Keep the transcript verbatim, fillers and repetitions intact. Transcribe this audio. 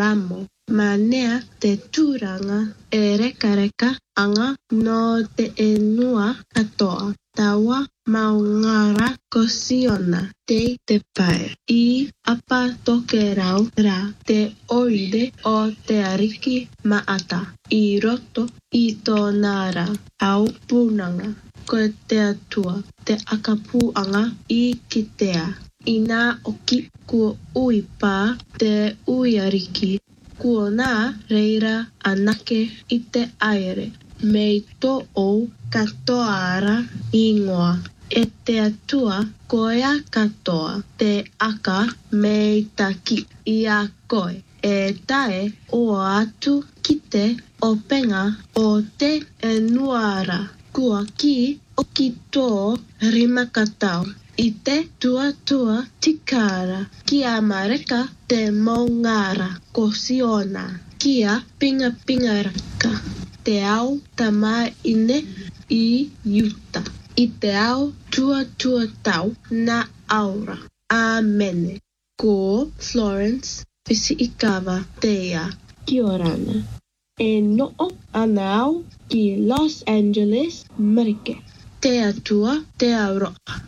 ramo. Manea te turanga e reka reka anga no te enua katoa. Tawa maungara kosiona te te pai. I apa toke rau ra te oide o te ariki maata. I roto i tō nara au punanga. Ko te atua te akapuanga i kitea. Ina oki kua uipa te uiariki. Kua nā reira anake i te aere. Mei tō o katoara ingoa. E te atua koea katoa te aka mei taki i a koe. E tae o atu ki te openga o te enuara. Kua ki o ki tō rimakatau. I te tua tua tikara. Kia mareka te maungara kosiona. Kia pinga pinga raka. Te au tama ine i yuta. I te au tua tua tau na aura. Amene. Ko Florence Fisiikawa Teia. Kia orana. E noo ana au ki Los Angeles, Marike. Te atua te auroa.